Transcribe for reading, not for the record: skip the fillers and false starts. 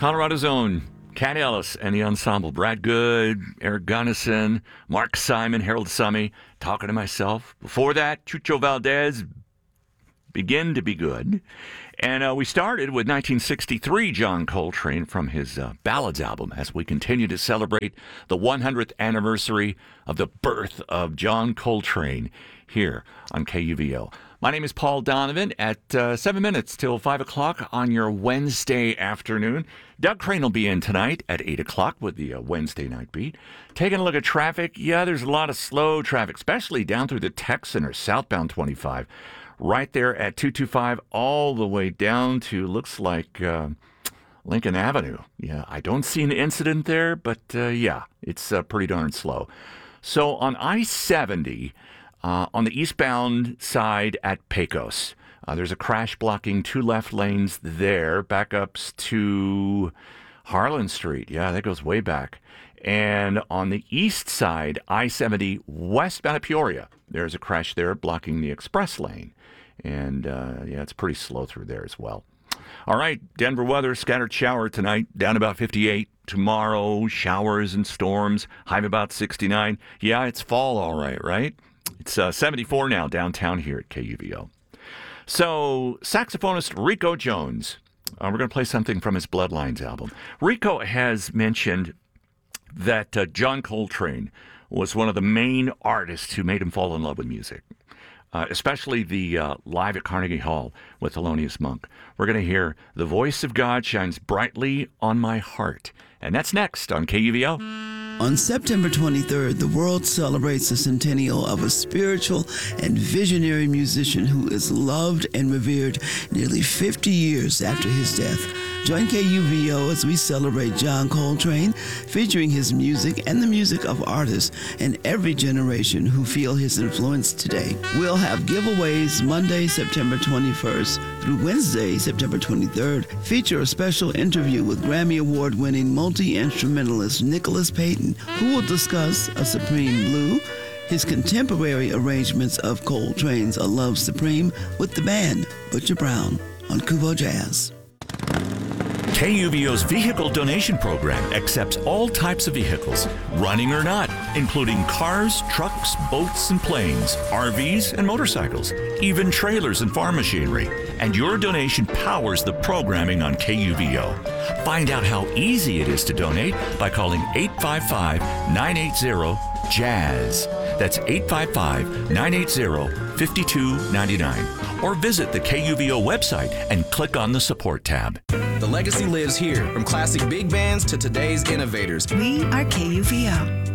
Colorado's own Cat Ellis and the ensemble. Brad Good, Eric Gunnison, Mark Simon, Harold Summey, talking to myself. Before that, Chucho Valdez, Begin to Be Good. And we started with 1963 John Coltrane from his Ballads album as we continue to celebrate the 100th anniversary of the birth of John Coltrane here on KUVO. My name is Paul Donovan at 7 minutes till 5 o'clock on your Wednesday afternoon. Doug Crane will be in tonight at 8 o'clock with the Wednesday Night Beat. Taking a look at traffic, yeah, there's a lot of slow traffic, especially down through the Tech Center, southbound 25. Right there at 225 all the way down to, looks like, Lincoln Avenue. Yeah, I don't see an incident there, but yeah, it's pretty darn slow. So on I-70, on the eastbound side at Pecos, there's a crash blocking two left lanes there, backups to Harlan Street. Yeah, that goes way back. And on the east side, I-70 westbound at Peoria, there's a crash there blocking the express lane. And, yeah, it's pretty slow through there as well. All right, Denver weather, scattered shower tonight, down about 58. Tomorrow, showers and storms, high of about 69. Yeah, it's fall all right, right? It's 74 now downtown here at KUVO. So, saxophonist Rico Jones. We're going to play something from his Bloodlines album. Rico has mentioned that John Coltrane was one of the main artists who made him fall in love with music. Especially the live at Carnegie Hall with Thelonious Monk. We're going to hear The Voice of God Shines Brightly on My Heart. And that's next on KUVO. On September 23rd, the world celebrates the centennial of a spiritual and visionary musician who is loved and revered nearly 50 years after his death. Join KUVO as we celebrate John Coltrane, featuring his music and the music of artists in every generation who feel his influence today. We'll have giveaways Monday, September 21st through Wednesday, September 23rd. Feature a special interview with Grammy Award-winning multi-instrumentalist Nicholas Payton, who will discuss A Supreme Blue, his contemporary arrangements of Coltrane's A Love Supreme with the band Butcher Brown on Kubo Jazz. KUVO's vehicle donation program accepts all types of vehicles, running or not, including cars, trucks, boats, and planes, RVs, and motorcycles, even trailers and farm machinery. And your donation powers the programming on KUVO. Find out how easy it is to donate by calling 855-980-JAZZ. That's 855-980-5299. Or visit the KUVO website and click on the support tab. The legacy lives here, from classic big bands to today's innovators. We are KUVO.